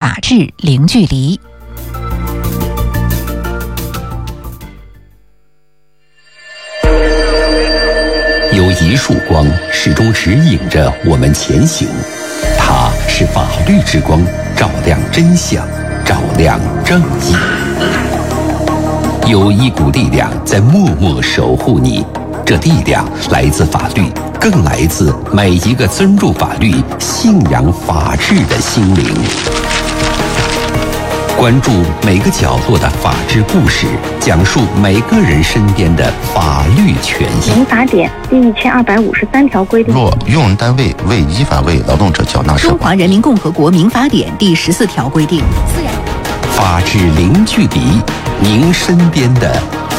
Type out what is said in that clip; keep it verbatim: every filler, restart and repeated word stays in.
法治零距离。 有一束光始终指引着我们前行，它是法律之光，照亮真相，照亮正义。有一股力量在默默守护你，这力量来自法律，更来自每一个尊重法律、信仰法治的心灵。关注每个角落的法治故事，讲述每个人身边的法律权益。 民法典第一千二百五十三条规定， 若用人单位未依法为劳动者缴纳社保。 中华人民共和国民法典第十四条规定， 法治零距离，您身边的